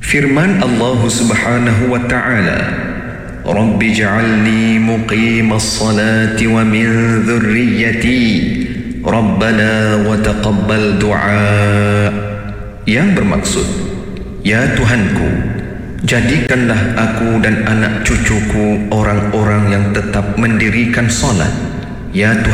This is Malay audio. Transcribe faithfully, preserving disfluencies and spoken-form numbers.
Firman Allah Subhanahu wa ta'ala, Rabbi ja'alni muqimas salati wa min dhurriyyati Rabbana wa taqabbal du'a. Yang bermaksud, ya Tuhanku, jadikanlah aku dan anak cucuku orang-orang yang tetap mendirikan solat. Ya Tuhan,